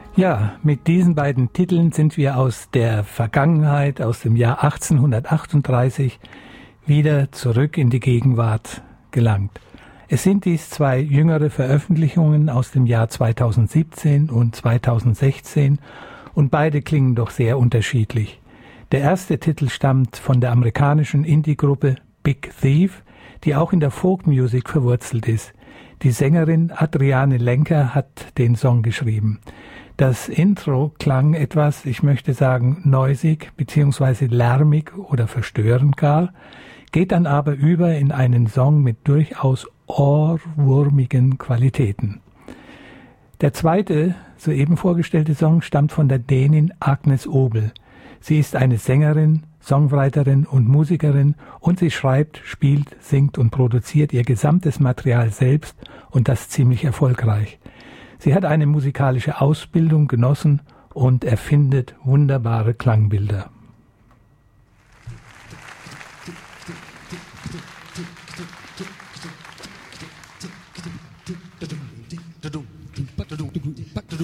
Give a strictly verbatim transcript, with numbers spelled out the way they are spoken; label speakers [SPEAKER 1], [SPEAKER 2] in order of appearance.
[SPEAKER 1] Ja, mit diesen beiden Titeln sind wir aus der Vergangenheit, aus dem Jahr achtzehnhundertachtunddreißig, wieder zurück in die Gegenwart gelangt. Es sind dies zwei jüngere Veröffentlichungen aus dem Jahr zweitausendsiebzehn und zweitausendsechzehn und beide klingen doch sehr unterschiedlich. Der erste Titel stammt von der amerikanischen Indie-Gruppe Big Thief, die auch in der Folkmusik verwurzelt ist. Die Sängerin Adriane Lenker hat den Song geschrieben. Das Intro klang etwas, ich möchte sagen, noisig bzw. lärmig oder verstörend gar, geht dann aber über in einen Song mit durchaus ohrwurmigen Qualitäten. Der zweite, soeben vorgestellte Song stammt von der Dänin Agnes Obel. Sie ist eine Sängerin, Songwriterin und Musikerin und sie schreibt, spielt, singt und produziert ihr gesamtes Material selbst und das ziemlich erfolgreich. Sie hat eine musikalische Ausbildung genossen und erfindet wunderbare Klangbilder.